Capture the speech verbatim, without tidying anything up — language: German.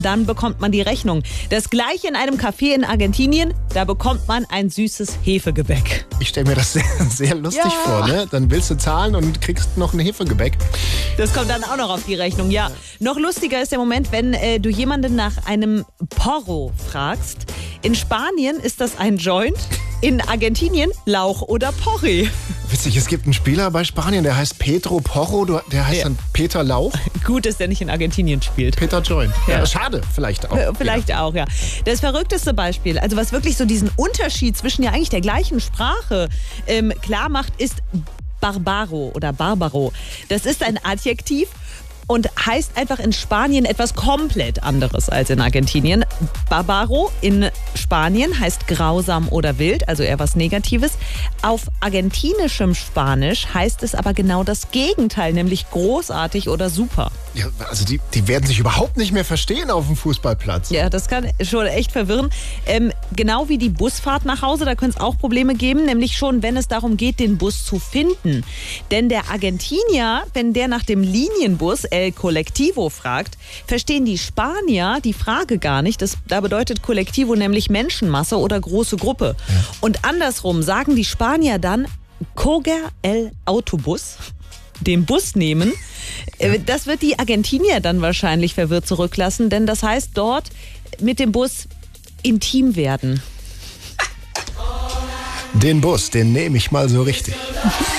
dann bekommt man die Rechnung. Das gleiche in einem Café in Argentinien, da bekommt man ein süßes Hefegebäck. Ich stelle mir das sehr, sehr lustig Ja. vor, ne? Dann willst du zahlen und kriegst noch ein Hefegebäck. Das kommt dann auch noch auf die Rechnung, ja. Noch lustiger ist der Moment, wenn äh, du jemanden nach einem Porro fragst. In Spanien ist das ein Joint, in Argentinien Lauch oder Porri. Witzig, es gibt einen Spieler bei Spanien, der heißt Pedro Porro, du- der heißt Ja. dann Peter Lauch, Gut, dass der nicht in Argentinien spielt. Peter Joint. Ja. Ja, schade, vielleicht auch. Äh, Vielleicht auch, ja. Das verrückteste Beispiel, also was wirklich so diesen Unterschied zwischen ja eigentlich der gleichen Sprache ähm, klar macht, ist Barbaro oder Barbaro. Das ist ein Adjektiv und heißt einfach in Spanien etwas komplett anderes als in Argentinien. Barbaro in Spanien heißt grausam oder wild, also eher was Negatives. Auf argentinischem Spanisch heißt es aber genau das Gegenteil, nämlich großartig oder super. Ja, also die, die werden sich überhaupt nicht mehr verstehen auf dem Fußballplatz. Ja, das kann schon echt verwirren. Ähm, genau wie die Busfahrt nach Hause, da könnte es auch Probleme geben, nämlich schon, wenn es darum geht, den Bus zu finden. Denn der Argentinier, wenn der nach dem Linienbus El Colectivo fragt, verstehen die Spanier die Frage gar nicht. Das, da bedeutet Colectivo nämlich Menschenmasse oder große Gruppe. Ja. Und andersrum sagen die Spanier dann Coger el Autobus, den Bus nehmen. Ja. Das wird die Argentinier dann wahrscheinlich verwirrt zurücklassen, denn das heißt dort mit dem Bus intim werden. Den Bus, den nehme ich mal so richtig.